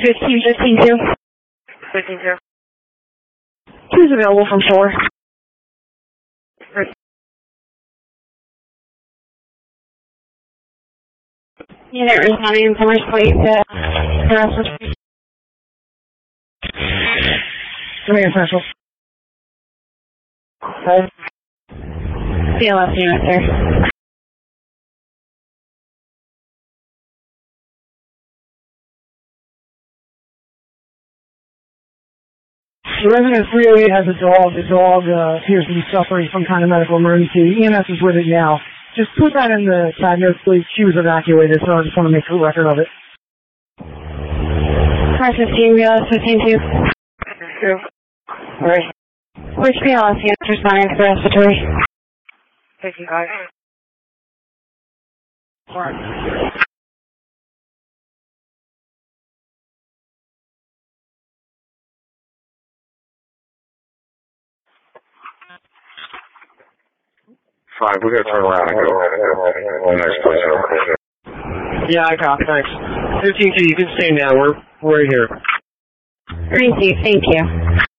15-2. 15-2. 2's available from shore. Unit responding to Marsh Plate to harassment. Command Central. CLS unit, sir. The resident 308 has a dog. The dog appears to be suffering some kind of medical emergency. EMS is with it now. Just put that in the side notes, please. She was evacuated, so I just want to make a record of it. Car 15, BLS 15-2. 2. Right. Which PLS unit responding to respiratory? 55. Alright. Fine, we gotta turn around and go next place. Yeah, I copy, thanks. 15-2, you can stay now, we're right here. Thank you.